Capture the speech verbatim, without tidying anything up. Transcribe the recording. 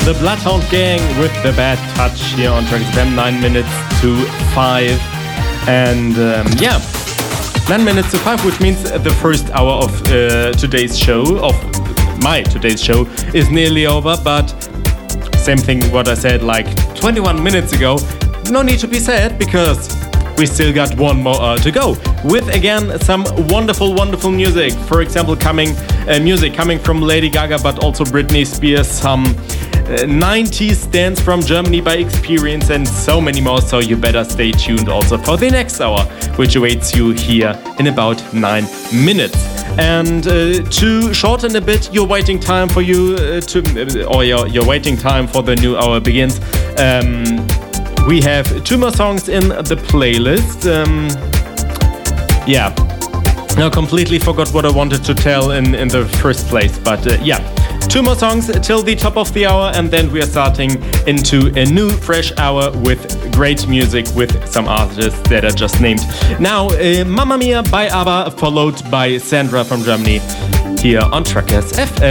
The Bloodhound Gang with The Bad Touch here on Trax F M, nine minutes to five. And um, yeah, nine minutes to five, which means the first hour of uh, today's show, of my today's show, is nearly over. But same thing what I said like twenty-one minutes ago, no need to be sad because we still got one more hour to go. With again some wonderful, wonderful music. For example, coming uh, music coming from Lady Gaga, but also Britney Spears, some uh, nineties dance from Germany by Experience, and so many more. So you better stay tuned also for the next hour, which awaits you here in about nine minutes. And uh, to shorten a bit your waiting time for you uh, to, or your your waiting time for the new hour begins. Um, We have two more songs in the playlist. Um, yeah, I completely forgot what I wanted to tell in, in the first place. But uh, yeah, two more songs till the top of the hour, and then we are starting into a new fresh hour with great music with some artists that I just named. Now, uh, Mamma Mia by ABBA, followed by Sandra from Germany here on Trax F M.